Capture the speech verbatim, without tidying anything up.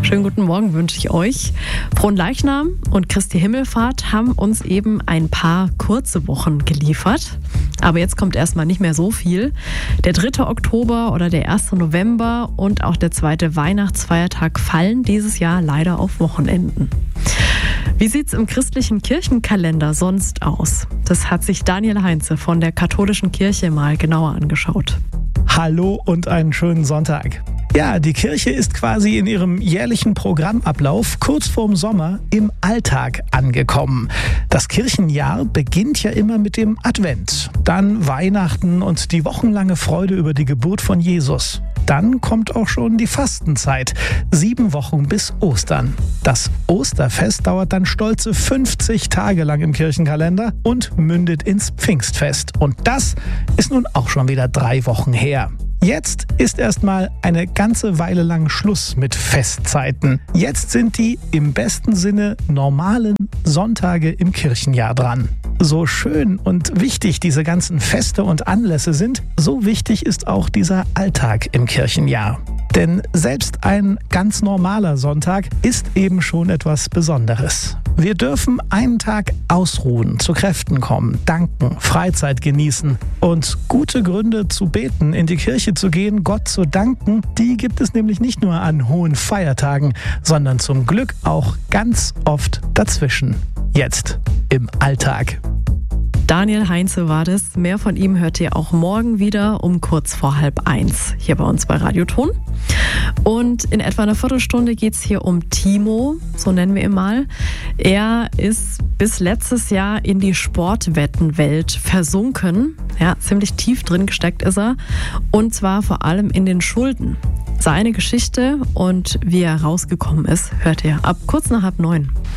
Schönen guten Morgen wünsche ich euch. Fronleichnam und Christi Himmelfahrt haben uns eben ein paar kurze Wochen geliefert. Aber jetzt kommt erstmal nicht mehr so viel. Der dritte Oktober oder der erste November und auch der zweite Weihnachtsfeiertag fallen dieses Jahr leider auf Wochenenden. Wie sieht's im christlichen Kirchenkalender sonst aus? Das hat sich Daniel Heinze von der Katholischen Kirche mal genauer angeschaut. Hallo und einen schönen Sonntag. Ja, die Kirche ist quasi in ihrem jährlichen Programmablauf kurz vorm Sommer im Alltag angekommen. Das Kirchenjahr beginnt ja immer mit dem Advent, dann Weihnachten und die wochenlange Freude über die Geburt von Jesus. Dann kommt auch schon die Fastenzeit, sieben Wochen bis Ostern. Das Osterfest dauert dann stolze fünfzig Tage lang im Kirchenkalender und mündet ins Pfingstfest. Und das ist nun auch schon wieder drei Wochen her. Jetzt ist erstmal eine ganze Weile lang Schluss mit Festzeiten. Jetzt sind die im besten Sinne normalen Sonntage im Kirchenjahr dran. So schön und wichtig diese ganzen Feste und Anlässe sind, so wichtig ist auch dieser Alltag im Kirchenjahr. Denn selbst ein ganz normaler Sonntag ist eben schon etwas Besonderes. Wir dürfen einen Tag ausruhen, zu Kräften kommen, danken, Freizeit genießen und gute Gründe zu beten, in die Kirche zu gehen, Gott zu danken, die gibt es nämlich nicht nur an hohen Feiertagen, sondern zum Glück auch ganz oft dazwischen. Jetzt im Alltag. Daniel Heinze war das. Mehr von ihm hört ihr auch morgen wieder um kurz vor halb eins hier bei uns bei Radioton. Und in etwa einer Viertelstunde geht es hier um Timo, so nennen wir ihn mal. Er ist bis letztes Jahr in die Sportwettenwelt versunken. Ja, ziemlich tief drin gesteckt ist er. Und zwar vor allem in den Schulden. Seine Geschichte und wie er rausgekommen ist, hört ihr ab kurz nach halb neun.